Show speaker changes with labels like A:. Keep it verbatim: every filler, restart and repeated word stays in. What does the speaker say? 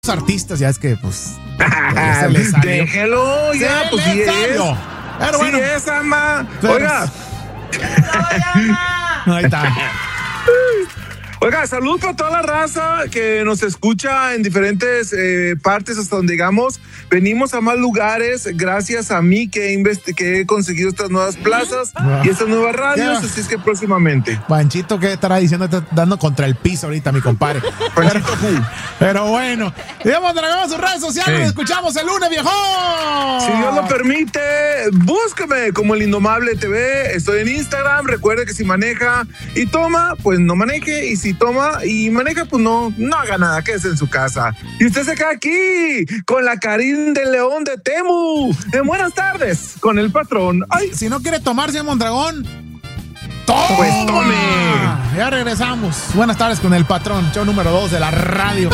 A: artistas, ya es que, pues. Ya se les salió.
B: Déjelo, ya,
A: Se
B: pues
A: les
B: sí
A: salió.
B: es.
A: Pero bueno.
B: Sí es, ama.
A: Pero-
B: Oiga.
A: Ahí está.
B: Oiga, salud para toda la raza que nos escucha en diferentes eh, partes hasta donde llegamos. Venimos a más lugares gracias a mí que he, investi- que he conseguido estas nuevas plazas
A: Ah.
B: y estas nuevas radios,
A: ¿Qué?
B: así es que próximamente.
A: Panchito, ¿qué estará diciendo? Está dando contra el piso ahorita, mi compadre. Pero, pero bueno, digamos, dragamos sus redes sociales.
B: Sí.
A: Nos escuchamos el lunes, viejo.
B: Si Dios lo permite, búsqueme como El Indomable T V. Estoy en Instagram. Recuerde que si maneja y toma, pues no maneje. Y si toma y maneja, pues no, no haga nada. Quédese en su casa. Y usted se queda aquí con la Karin de León de Temu. En buenas tardes con el patrón. Ay,
A: Si no quiere tomar, señor Mondragón, ¡toma!
B: Pues tome.
A: Ya regresamos. Buenas tardes con el patrón, show número dos de la radio.